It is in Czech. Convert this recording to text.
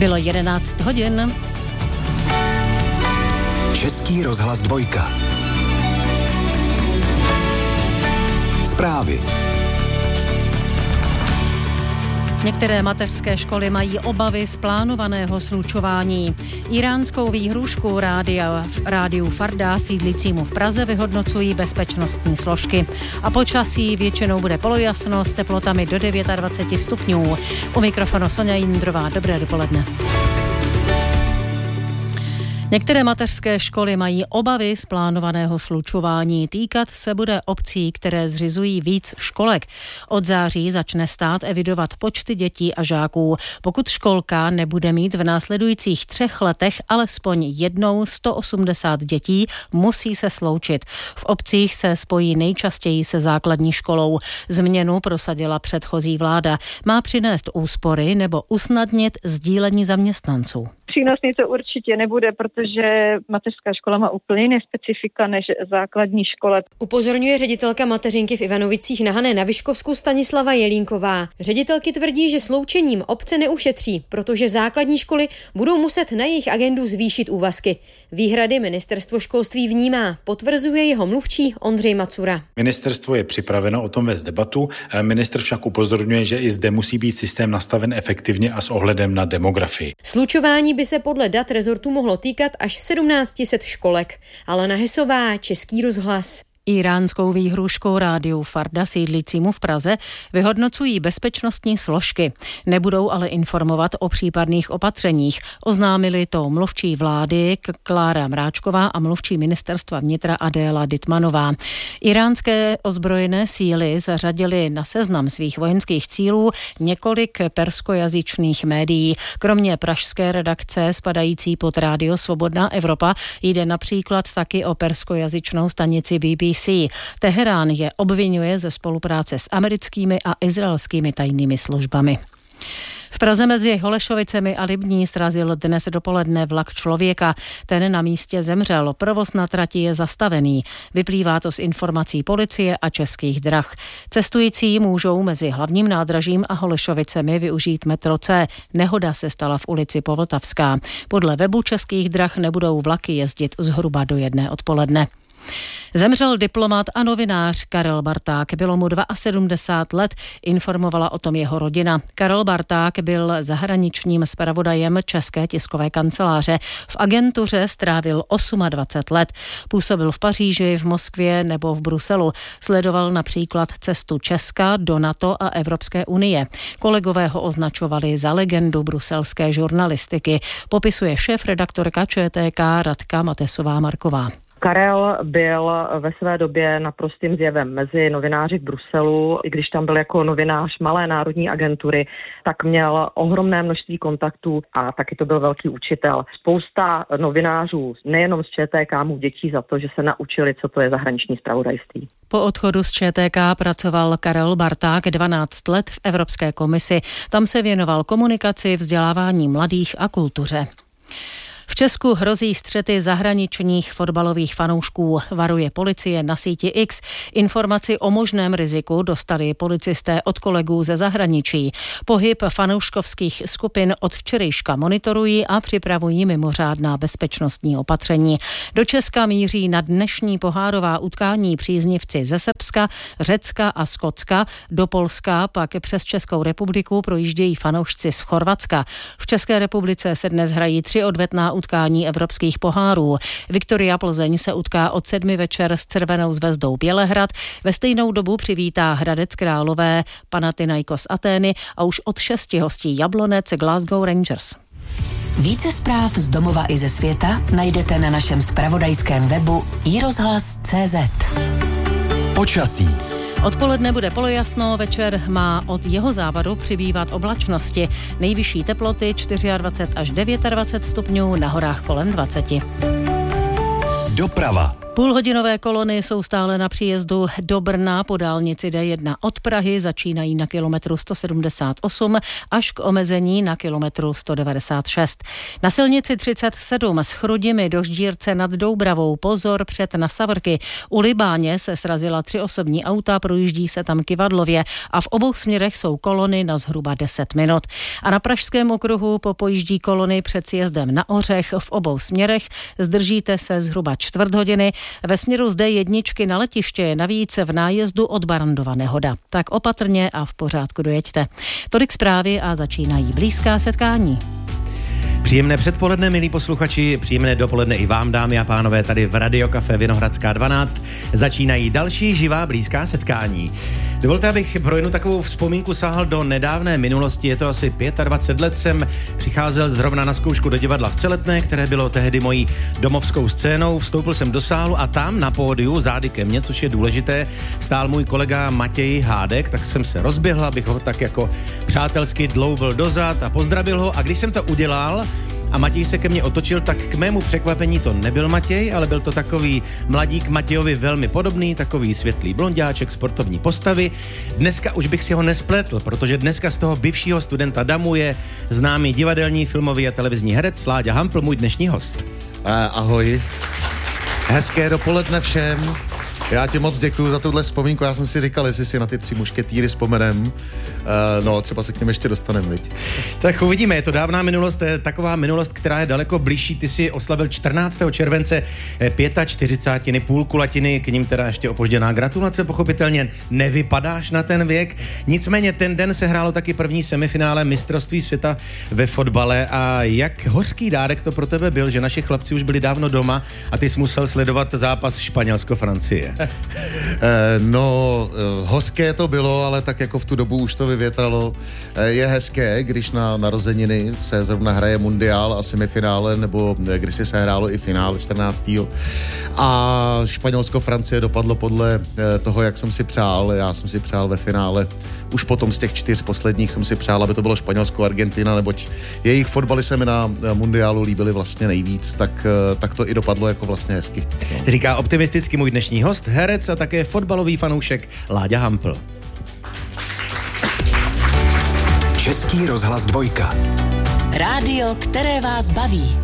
Bylo 11 hodin. Český rozhlas 2. Zprávy. Některé mateřské školy mají obavy z plánovaného slučování. Íránskou výhrůžku rádiu Farda sídlícímu v Praze vyhodnocují bezpečnostní složky. A počasí většinou bude polojasno s teplotami do 29 stupňů. U mikrofonu Soňa Jindrová. Dobré dopoledne. Některé mateřské školy mají obavy z plánovaného slučování. Týkat se bude obcí, které zřizují víc školek. Od září začne stát evidovat počty dětí a žáků. Pokud školka nebude mít v následujících 3 letech alespoň jednou 180 dětí, musí se sloučit. V obcích se spojí nejčastěji se základní školou. Změnu prosadila předchozí vláda. Má přinést úspory nebo usnadnit sdílení zaměstnanců. Přínosný to určitě nebude, protože mateřská škola má úplně jiné specifika než základní škola. Upozorňuje ředitelka mateřinky v Ivanovicích na Hané na Vyškovsku Stanislava Jelínková. Ředitelky tvrdí, že sloučením obce neušetří, protože základní školy budou muset na jejich agendu zvýšit úvazky. Výhrady ministerstvo školství vnímá, potvrzuje jeho mluvčí Ondřej Macura. Ministerstvo je připraveno o tom vést debatu, ministr však upozorňuje, že i zde musí být systém nastaven efektivně a s ohledem na demografii. Slučování by se podle dat rezortu mohlo týkat až 1700 školek. Alena Hesová, Český rozhlas. Íránskou výhrůžkou rádiu Farda sídlícímu v Praze vyhodnocují bezpečnostní složky. Nebudou ale informovat o případných opatřeních. Oznámili to mluvčí vlády Klára Mráčková a mluvčí ministerstva vnitra Adéla Dytmanová. Iránské ozbrojené síly zařadily na seznam svých vojenských cílů několik perskojazyčných médií. Kromě pražské redakce spadající pod Rádio Svobodná Evropa jde například taky o perskojazyčnou stanici BBC. Teherán je obvinuje ze spolupráce s americkými a izraelskými tajnými službami. V Praze mezi Holešovicemi a Libní srazil dnes dopoledne vlak člověka. Ten na místě zemřel. Provoz na trati je zastavený. Vyplývá to z informací policie a Českých drah. Cestující můžou mezi hlavním nádražím a Holešovicemi využít metro C. Nehoda se stala v ulici Povltavská. Podle webu Českých drah nebudou vlaky jezdit zhruba do 1 odpoledne. Zemřel diplomat a novinář Karel Barták. Bylo mu 72 let, informovala o tom jeho rodina. Karel Barták byl zahraničním zpravodajem České tiskové kanceláře. V agentuře strávil 28 let. Působil v Paříži, v Moskvě nebo v Bruselu. Sledoval například cestu Česka do NATO a Evropské unie. Kolegové ho označovali za legendu bruselské žurnalistiky. Popisuje šéfredaktorka ČTK Radka Matesová-Marková. Karel byl ve své době naprostým zjevem mezi novináři v Bruselu. I když tam byl jako novinář malé národní agentury, tak měl ohromné množství kontaktů a taky to byl velký učitel. Spousta novinářů, nejenom z ČTK, mu vděčí za to, že se naučili, co to je zahraniční zpravodajství. Po odchodu z ČTK pracoval Karel Barták 12 let v Evropské komisi. Tam se věnoval komunikaci, vzdělávání mladých a kultuře. V Česku hrozí střety zahraničních fotbalových fanoušků, varuje policie na síti X. Informaci o možném riziku dostali policisté od kolegů ze zahraničí. Pohyb fanouškovských skupin od včerejška monitorují a připravují mimořádná bezpečnostní opatření. Do Česka míří na dnešní pohárová utkání příznivci ze Srbska, Řecka a Skotska. Do Polska pak přes Českou republiku projíždějí fanoušci z Chorvatska. V České republice se dnes hrají 3 odvetná utkání evropských pohárů. Viktoria Plzeň se utká od 7 večer s Červenou zvezdou Bělehrad. Ve stejnou dobu přivítá Hradec Králové Panathinaikos Atény a už od 6 hostí Jablonec Glasgow Rangers. Více zpráv z domova i ze světa najdete na našem zpravodajském webu iRozhlas.cz. Počasí. Odpoledne bude polojasno, večer má od jeho závadu přibývat oblačnosti. Nejvyšší teploty 24 až 29 stupňů, na horách kolem 20. Doprava. Půlhodinové kolony jsou stále na příjezdu do Brna po dálnici D1 od Prahy, začínají na kilometru 178 až k omezení na kilometru 196. Na silnici 37 s Chrudimi do Ždírce nad Doubravou pozor před Nasavrky. U Libáně se srazila 3 osobní auta, projíždí se tam kyvadlově a v obou směrech jsou kolony na zhruba 10 minut. A na Pražském okruhu popojíždí kolony před sjezdem na Ořech v obou směrech, zdržíte se zhruba čtvrt hodiny. Ve směru z D1 na letiště je navíc v nájezdu od Barrandova nehoda. Tak opatrně a v pořádku dojeďte. Tolik zprávy a začínají blízká setkání. Příjemné předpoledne, milí posluchači, příjemné dopoledne i vám, dámy a pánové, tady v Radio Café Vinohradská 12. Začínají další živá blízká setkání. Dovolte, abych pro jednu takovou vzpomínku sáhl do nedávné minulosti. Je to asi 25 let, jsem přicházel zrovna na zkoušku do divadla v Celetné, které bylo tehdy mojí domovskou scénou. Vstoupil jsem do sálu a tam na pódiu, zády ke mně, což je důležité, stál můj kolega Matěj Hádek, tak jsem se rozběhl, abych ho tak jako přátelsky dloubil dozad a pozdravil ho. A když jsem to udělal, a Matěj se ke mně otočil, tak k mému překvapení to nebyl Matěj, ale byl to takový mladík Matějovi velmi podobný, takový světlý blonďáček sportovní postavy. Dneska už bych si ho nespletl, protože dneska z toho bivšího studenta DAMu je známý divadelní, filmový a televizní herec Láďa Hampl, můj dnešní host. Ahoj. Hezké dopoledne všem. Já ti moc děkuju za tuhle vzpomínku. Já jsem si říkal, jestli si na ty 3 mušketýry vzpomenem. No, třeba se k něm ještě dostaneme, viď? Tak uvidíme, je to dávná minulost, to je taková minulost, která je daleko blížší. Ty si oslavil 14. července 45, půl kulatiny, k ním teda ještě opožděná gratulace, pochopitelně nevypadáš na ten věk. Nicméně ten den se hrálo taky první semifinále mistrovství světa ve fotbale a jak hořký dárek to pro tebe byl, že naši chlapci už byli dávno doma a ty jsi musel sledovat zápas Španělsko-Francie. No, hořké to bylo, ale tak jako v tu dobu už to vyvětralo. Je hezké, když na narozeniny se zrovna hraje mundiál a semifinále, nebo když se hrálo i finále 14. A Španělsko-Francie dopadlo podle toho, jak jsem si přál. Já jsem si přál ve finále, už potom z těch 4 posledních jsem si přál, aby to bylo Španělsko-Argentina, neboť jejich fotbaly se mi na mundiálu líbily vlastně nejvíc, tak to i dopadlo jako vlastně hezky. No. Říká optimisticky můj dnešní host, herec a také fotbalový fanoušek Láďa Hampl. Český rozhlas 2. Rádio, které vás baví.